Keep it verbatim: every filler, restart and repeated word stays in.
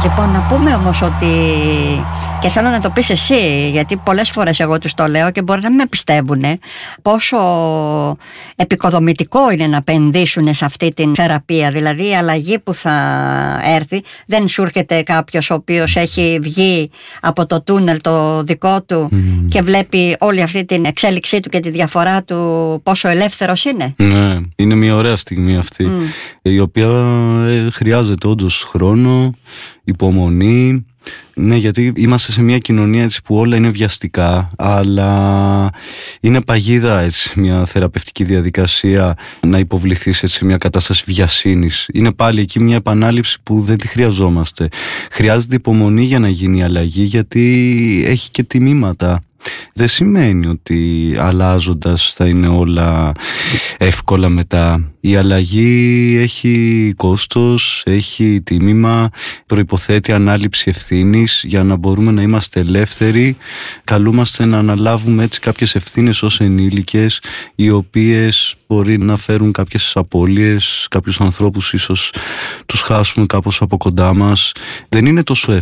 Λοιπόν, να πούμε όμως ότι, και θέλω να το πεις εσύ, γιατί πολλές φορές εγώ τους το λέω και μπορεί να μην με πιστεύουν, πόσο επικοδομητικό είναι να επενδύσουν σε αυτή την θεραπεία. Δηλαδή η αλλαγή που θα έρθει, δεν σου έρχεται κάποιος ο οποίος έχει βγει από το τούνελ το δικό του mm. και βλέπει όλη αυτή την εξέλιξή του και τη διαφορά του, πόσο ελεύθερος είναι. Ναι, είναι μια ωραία στιγμή αυτή, mm. η οποία ε, χρειάζεται όντως χρόνο, υπομονή. Ναι, γιατί είμαστε σε μια κοινωνία έτσι που όλα είναι βιαστικά, αλλά είναι παγίδα έτσι μια θεραπευτική διαδικασία να υποβληθείς έτσι σε μια κατάσταση βιασύνης. Είναι πάλι εκεί μια επανάληψη που δεν τη χρειαζόμαστε. Χρειάζεται υπομονή για να γίνει η αλλαγή, γιατί έχει και τιμήματα. Δεν σημαίνει ότι αλλάζοντας θα είναι όλα εύκολα μετά. Η αλλαγή έχει κόστος, έχει τίμημα, προϋποθέτει ανάληψη ευθύνης. Για να μπορούμε να είμαστε ελεύθεροι, καλούμαστε να αναλάβουμε έτσι κάποιες ευθύνες ως ενήλικες, οι οποίες μπορεί να φέρουν κάποιες απώλειες, κάποιους ανθρώπους ίσως τους χάσουμε κάπως από κοντά μας. Δεν είναι τόσο